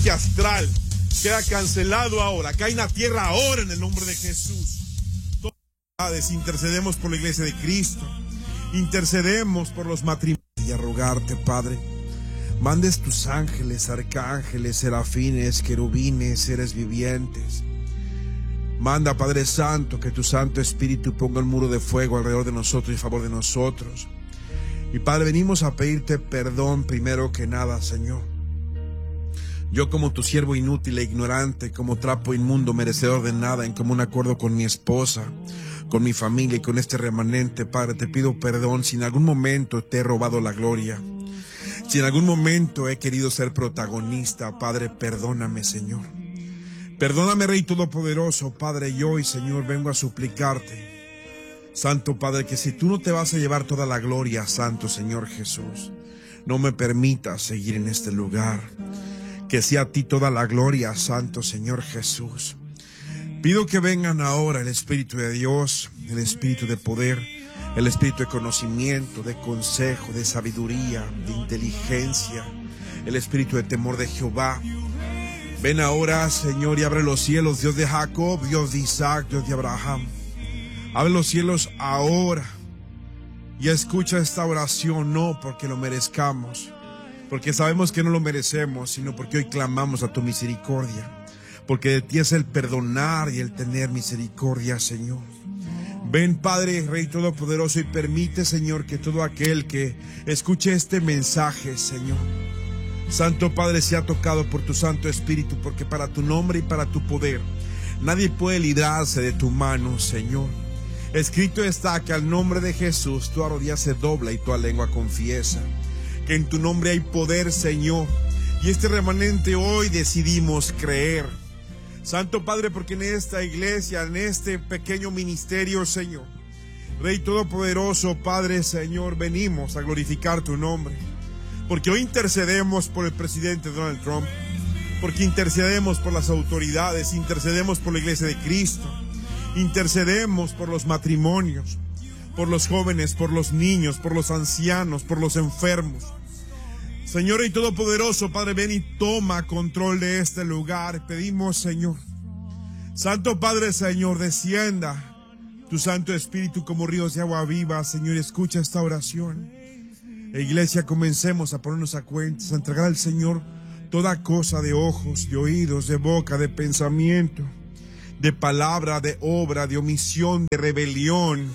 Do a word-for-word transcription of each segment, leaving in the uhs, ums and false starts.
viaje astral queda cancelado ahora. Cae en la tierra ahora en el nombre de Jesús. Todas intercedemos por la iglesia de Cristo. Intercedemos por los matrimonios. Y a rogarte, Padre, mandes tus ángeles, arcángeles, serafines, querubines, seres vivientes. Manda, Padre Santo, que tu Santo Espíritu ponga un muro de fuego alrededor de nosotros y a favor de nosotros. Y Padre, venimos a pedirte perdón primero que nada, Señor. Yo como tu siervo inútil e ignorante, como trapo inmundo, merecedor de nada, en común acuerdo con mi esposa, con mi familia y con este remanente, Padre, te pido perdón si en algún momento te he robado la gloria. Si en algún momento he querido ser protagonista, Padre, perdóname, Señor. Perdóname, Rey Todopoderoso, Padre, yo hoy, Señor, vengo a suplicarte. Santo Padre, que si tú no te vas a llevar toda la gloria, Santo Señor Jesús, no me permitas seguir en este lugar. Que sea a ti toda la gloria, Santo Señor Jesús. Pido que vengan ahora el Espíritu de Dios, el Espíritu de poder, el Espíritu de conocimiento, de consejo, de sabiduría, de inteligencia, el Espíritu de temor de Jehová. Ven ahora, Señor, y abre los cielos, Dios de Jacob, Dios de Isaac, Dios de Abraham. Abre los cielos ahora y escucha esta oración, no porque lo merezcamos, porque sabemos que no lo merecemos, sino porque hoy clamamos a tu misericordia, porque de ti es el perdonar y el tener misericordia, Señor. Ven, Padre, Rey Todopoderoso, y permite, Señor, que todo aquel que escuche este mensaje, Señor, Santo Padre, sea tocado por tu Santo Espíritu, porque para tu nombre y para tu poder nadie puede librarse de tu mano, Señor. Escrito está que al nombre de Jesús toda rodilla se dobla y toda lengua confiesa que en tu nombre hay poder, Señor. Y este remanente hoy decidimos creer, Santo Padre, porque en esta iglesia, en este pequeño ministerio, Señor, Rey Todopoderoso, Padre, Señor, venimos a glorificar tu nombre. Porque hoy intercedemos por el presidente Donald Trump, porque intercedemos por las autoridades, intercedemos por la iglesia de Cristo, intercedemos por los matrimonios, por los jóvenes, por los niños, por los ancianos, por los enfermos. Señor y Todopoderoso, Padre, ven y toma control de este lugar. Pedimos, Señor, Santo Padre, Señor, descienda tu Santo Espíritu como ríos de agua viva. Señor, escucha esta oración. E iglesia, comencemos a ponernos a cuentas, a entregar al Señor toda cosa de ojos, de oídos, de boca, de pensamiento, de palabra, de obra, de omisión, de rebelión,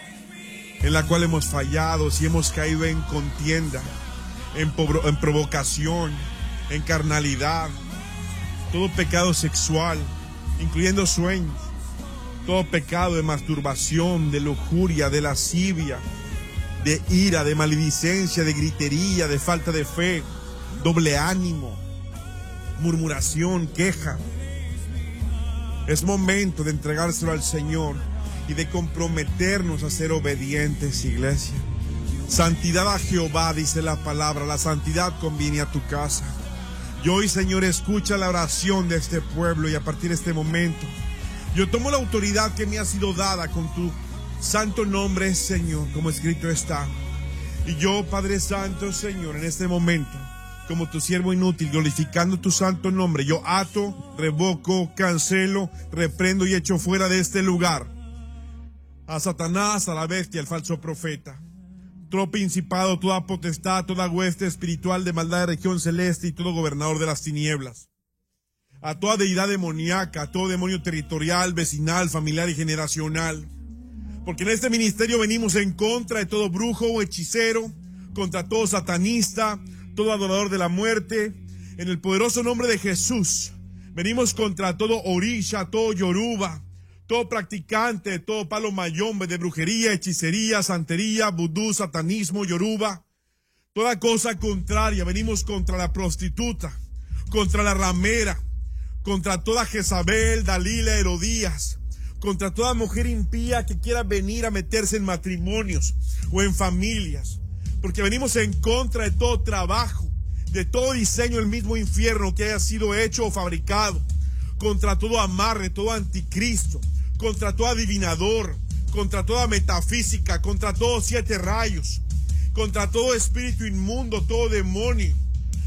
en la cual hemos fallado, si hemos caído en contienda, en, en provocación, en carnalidad, todo pecado sexual, incluyendo sueños, todo pecado de masturbación, de lujuria, de lascivia, de ira, de maledicencia, de gritería, de falta de fe, doble ánimo, murmuración, queja. Es momento de entregárselo al Señor y de comprometernos a ser obedientes, iglesia. Santidad a Jehová, dice la palabra, la santidad conviene a tu casa. Y hoy, Señor, escucha la oración de este pueblo y a partir de este momento, yo tomo la autoridad que me ha sido dada con tu santo nombre, Señor, como escrito está. Y yo, Padre Santo, Señor, en este momento, como tu siervo inútil, glorificando tu santo nombre, yo ato, revoco, cancelo, reprendo y echo fuera de este lugar a Satanás, a la bestia, al falso profeta, todo principado, toda potestad, toda hueste espiritual de maldad de región celeste y todo gobernador de las tinieblas, a toda deidad demoníaca, a todo demonio territorial, vecinal, familiar y generacional. Porque en este ministerio venimos en contra de todo brujo o hechicero, contra todo satanista, todo adorador de la muerte. En el poderoso nombre de Jesús, venimos contra todo orisha, todo yoruba, todo practicante, todo palo mayombe de brujería, hechicería, santería, vudú, satanismo, yoruba. Toda cosa contraria, venimos contra la prostituta, contra la ramera, contra toda Jezabel, Dalila, Herodías, contra toda mujer impía que quiera venir a meterse en matrimonios o en familias, porque venimos en contra de todo trabajo, de todo diseño del mismo infierno que haya sido hecho o fabricado, contra todo amarre, todo anticristo, contra todo adivinador, contra toda metafísica, contra todos siete rayos, contra todo espíritu inmundo, todo demonio,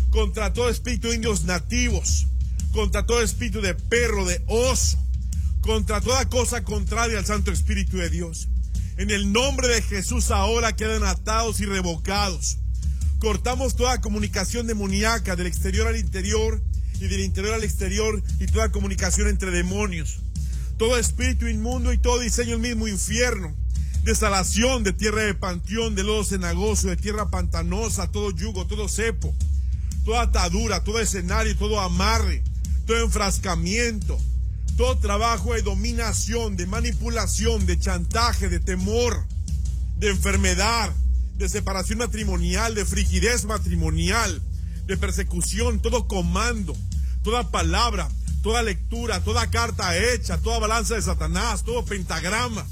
contra todo espíritu de indios nativos, contra todo espíritu de perro, de oso, contra toda cosa contraria al Santo Espíritu de Dios. En el nombre de Jesús ahora quedan atados y revocados. Cortamos toda comunicación demoníaca del exterior al interior y del interior al exterior y toda comunicación entre demonios. Todo espíritu inmundo y todo diseño del mismo infierno, desalación de tierra de panteón, de lodo cenagoso, de tierra pantanosa, todo yugo, todo cepo, toda atadura, todo escenario, todo amarre, todo enfrascamiento, todo trabajo de dominación, de manipulación, de chantaje, de temor, de enfermedad, de separación matrimonial, de frigidez matrimonial, de persecución, todo comando, toda palabra, toda lectura, toda carta hecha, toda balanza de Satanás, todo pentagrama,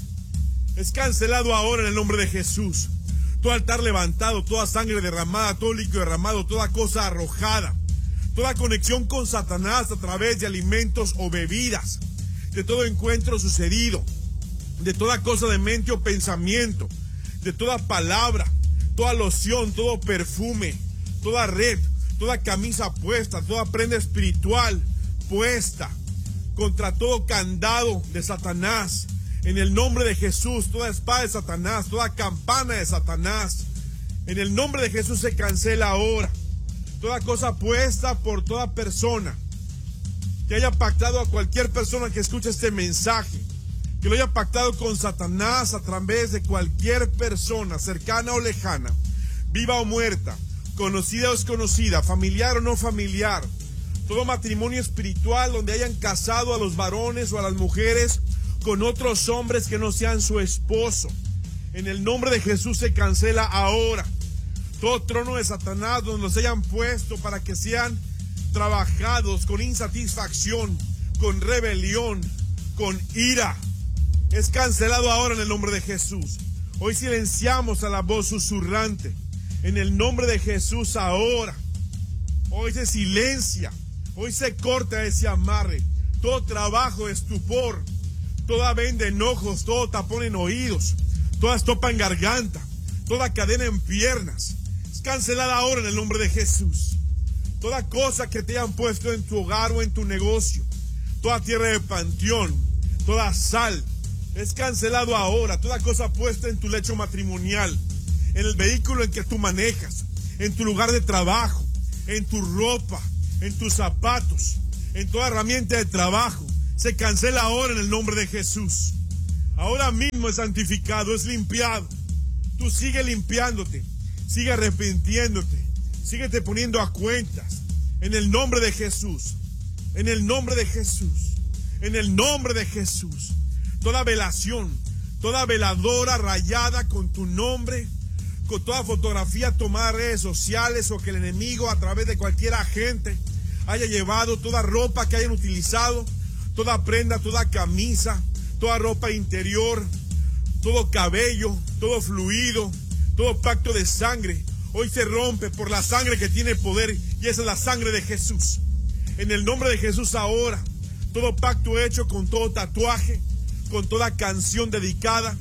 es cancelado ahora en el nombre de Jesús. Todo altar levantado, toda sangre derramada, todo líquido derramado, toda cosa arrojada, toda conexión con Satanás a través de alimentos o bebidas, de todo encuentro sucedido, de toda cosa de mente o pensamiento, de toda palabra, toda loción, todo perfume, toda red, toda camisa puesta, toda prenda espiritual puesta, contra todo candado de Satanás, en el nombre de Jesús, toda espada de Satanás, toda campana de Satanás, en el nombre de Jesús se cancela ahora. Toda cosa puesta por toda persona que haya pactado, a cualquier persona que escuche este mensaje, que lo haya pactado con Satanás a través de cualquier persona, cercana o lejana, viva o muerta, conocida o desconocida, familiar o no familiar, todo matrimonio espiritual donde hayan casado a los varones o a las mujeres con otros hombres que no sean su esposo, en el nombre de Jesús se cancela ahora. Todo trono de Satanás donde los hayan puesto para que sean trabajados con insatisfacción, con rebelión, con ira, es cancelado ahora en el nombre de Jesús. Hoy silenciamos a la voz susurrante en el nombre de Jesús ahora. Hoy se silencia, hoy se corta ese amarre, todo trabajo de estupor, toda venda en ojos, todo tapón en oídos, toda estopa en garganta, toda cadena en piernas, es cancelada ahora en el nombre de Jesús. Toda cosa que te hayan puesto en tu hogar o en tu negocio, toda tierra de panteón, toda sal, es cancelado ahora. Toda cosa puesta en tu lecho matrimonial, en el vehículo en que tú manejas, en tu lugar de trabajo, en tu ropa, en tus zapatos, en toda herramienta de trabajo, se cancela ahora en el nombre de Jesús. Ahora mismo es santificado, es limpiado. Tú sigue limpiándote, sigue arrepintiéndote, síguete poniendo a cuentas. En el nombre de Jesús, en el nombre de Jesús, en el nombre de Jesús. Toda velación, toda veladora rayada con tu nombre, con toda fotografía tomada en redes sociales o que el enemigo a través de cualquier agente haya llevado, toda ropa que hayan utilizado, toda prenda, toda camisa, toda ropa interior, todo cabello, todo fluido, todo pacto de sangre, hoy se rompe por la sangre que tiene poder, y esa es la sangre de Jesús. En el nombre de Jesús ahora, todo pacto hecho con todo tatuaje, con toda canción dedicada,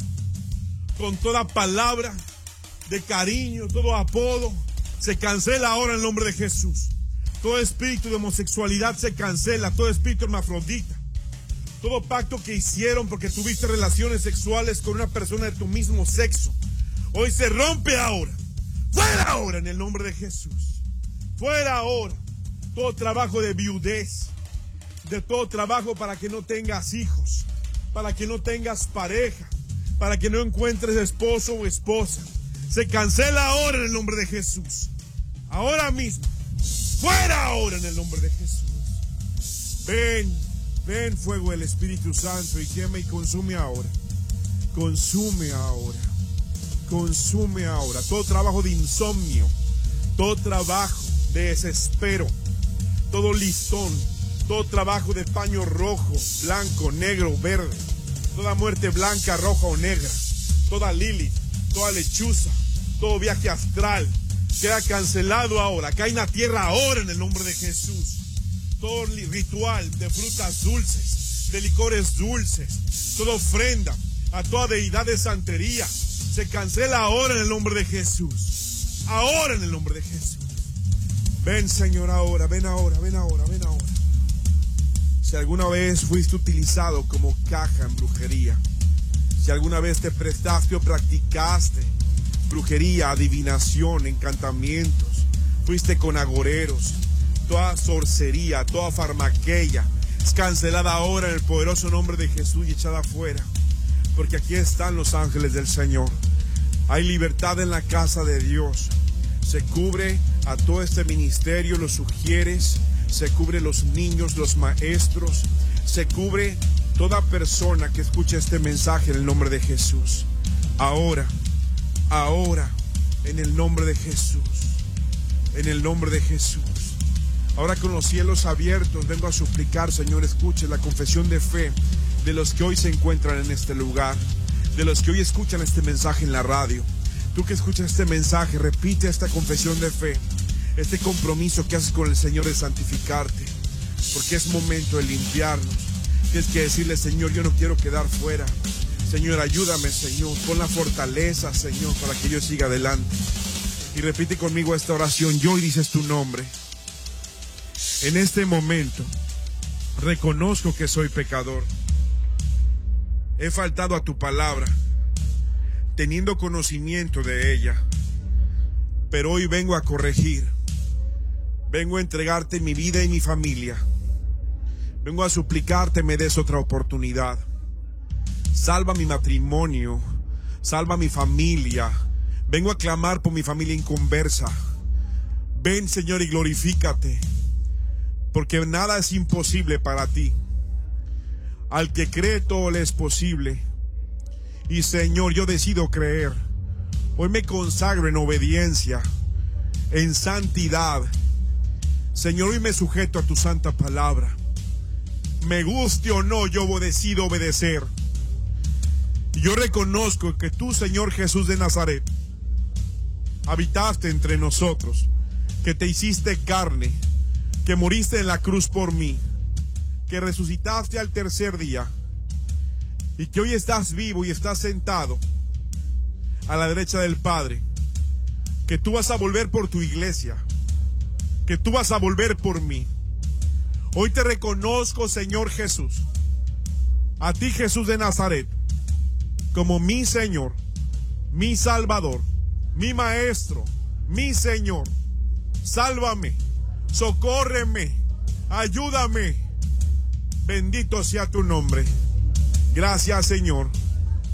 con toda palabra de cariño, todo apodo, se cancela ahora en el nombre de Jesús. Todo espíritu de homosexualidad se cancela, todo espíritu hermafrodita, todo pacto que hicieron porque tuviste relaciones sexuales con una persona de tu mismo sexo, hoy se rompe ahora. Fuera ahora en el nombre de Jesús. Fuera ahora. Todo trabajo de viudez, de todo trabajo para que no tengas hijos, para que no tengas pareja, para que no encuentres esposo o esposa, se cancela ahora en el nombre de Jesús. Ahora mismo. Fuera ahora en el nombre de Jesús. Ven, ven fuego del Espíritu Santo y quema y consume ahora. Consume ahora. Consume ahora. Todo trabajo de insomnio, todo trabajo de desespero, todo listón, todo trabajo de paño rojo, blanco, negro, verde, toda muerte blanca, roja o negra, toda Lilith, toda lechuza, todo viaje astral, queda cancelado ahora. Cae en la tierra ahora en el nombre de Jesús. Todo ritual de frutas dulces, de licores dulces, toda ofrenda a toda deidad de santería, se cancela ahora en el nombre de Jesús. Ahora en el nombre de Jesús. Ven, Señor, ahora, ven ahora, ven ahora, ven ahora. Si alguna vez fuiste utilizado como caja en brujería, si alguna vez te prestaste o practicaste brujería, adivinación, encantamientos, fuiste con agoreros, toda sorcería, toda farmaqueia, es cancelada ahora en el poderoso nombre de Jesús y echada afuera. Porque aquí están los ángeles del Señor. Hay libertad en la casa de Dios. Se cubre a todo este ministerio, los sugieres, se cubre los niños, los maestros, se cubre toda persona que escuche este mensaje en el nombre de Jesús. Ahora, ahora, en el nombre de Jesús, en el nombre de Jesús. Ahora con los cielos abiertos vengo a suplicar, Señor, escuche la confesión de fe de los que hoy se encuentran en este lugar, de los que hoy escuchan este mensaje en la radio. Tú que escuchas este mensaje, repite esta confesión de fe, este compromiso que haces con el Señor de santificarte, porque es momento de limpiarnos. Tienes que decirle, Señor, yo no quiero quedar fuera. Señor, ayúdame, Señor, pon la fortaleza, Señor, para que yo siga adelante. Y repite conmigo esta oración, yo, y dices tu nombre. En este momento, reconozco que soy pecador. He faltado a tu palabra, teniendo conocimiento de ella. Pero hoy vengo a corregir. Vengo a entregarte mi vida y mi familia. Vengo a suplicarte me des otra oportunidad. Salva mi matrimonio. Salva mi familia. Vengo a clamar por mi familia inconversa. Ven, Señor, y glorifícate. Porque nada es imposible para ti. Al que cree todo le es posible. Y Señor, yo decido creer. Hoy me consagro en obediencia, en santidad. Señor, hoy me sujeto a tu santa palabra. Me guste o no, yo decido obedecer. Yo reconozco que tú, Señor Jesús de Nazaret, habitaste entre nosotros, que te hiciste carne, que moriste en la cruz por mí, que resucitaste al tercer día y que hoy estás vivo y estás sentado a la derecha del Padre, que tú vas a volver por tu iglesia, que tú vas a volver por mí. Hoy te reconozco, Señor Jesús, a ti, Jesús de Nazaret, como mi Señor, mi Salvador, mi Maestro, mi Señor. Sálvame, socórreme, ayúdame. Bendito sea tu nombre. Gracias, Señor.